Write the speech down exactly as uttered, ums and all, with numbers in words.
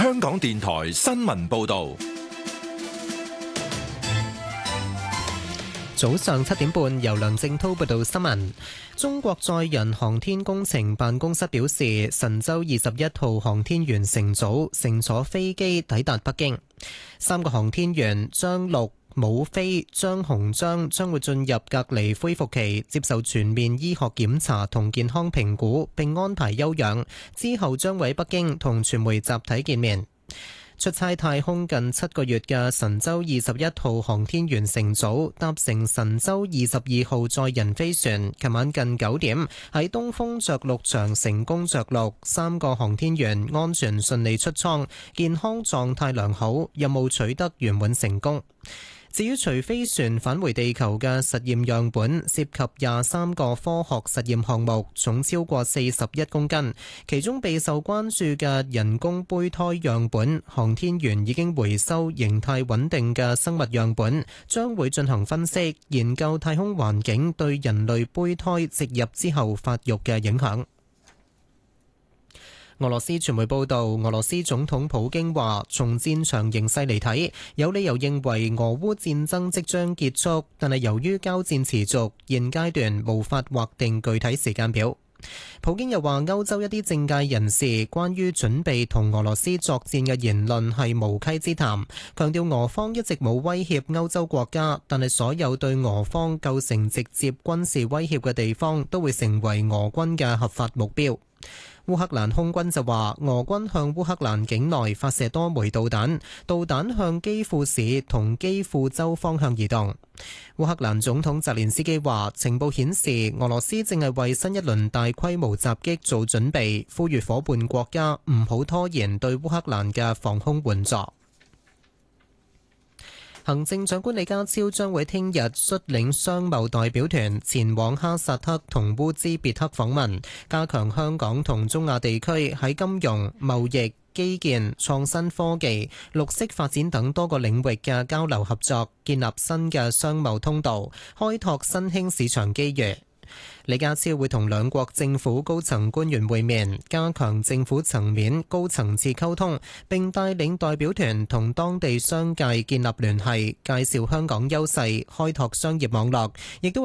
香港電台新聞報道。 早上七點半，由梁正滔報道新聞。中國載人航天工程辦公室表示，神舟二十一號航天員乘組乘坐飛機抵達北京，三個航天員張陸、武飛、張洪章將會進入隔離恢復期，接受全面醫學檢查同健康評估，並安排休養。之後將會喺北京同傳媒集體見面。出差太空近七個月嘅神舟二十一號航天員乘組搭乘神舟二十二號載人飛船，琴晚近九點喺東風着陸場成功着陸，三個航天員安全順利出艙，健康狀態良好，任務取得圓滿成功。至於隨飛船返回地球嘅實驗樣本，涉及廿三個科學實驗項目，總超過四十一公斤。其中備受關注嘅人工胚胎樣本，航天員已經回收形態穩定嘅生物樣本，將會進行分析，研究太空環境對人類胚胎植入之後發育嘅影響。俄羅斯傳媒報道，俄羅斯總統普京話，從戰場形勢嚟睇，有理由認為俄烏戰爭即將結束，但係由於交戰持續，現階段無法劃定具體時間表。普京又話，歐洲一啲政界人士關於準備同俄羅斯作戰嘅言論係無稽之談，強調俄方一直冇威脅歐洲國家，但係所有對俄方構成直接軍事威脅嘅地方都會成為俄軍嘅合法目標。烏克蘭空軍就話，俄軍向烏克蘭境內發射多枚導彈，導彈向基輔市同基輔州方向移動。烏克蘭總統澤連斯基話，情報顯示俄羅斯正係為新一輪大規模襲擊做準備，呼籲夥伴國家唔好拖延對烏克蘭嘅防空援助。行政長官李家超將會聽日率領商貿代表團前往哈薩克同烏茲別克訪問，加強香港同中亞地區喺金融、貿易、基建、創新科技、綠色發展等多個領域嘅交流合作，建立新嘅商貿通道，開拓新興市場機遇。李家超會同兩國政府高層官員會面，加強政府層面高層次溝通，並帶領代表團同當地商界建立聯繫，介紹香港優勢，開拓商業網絡，亦都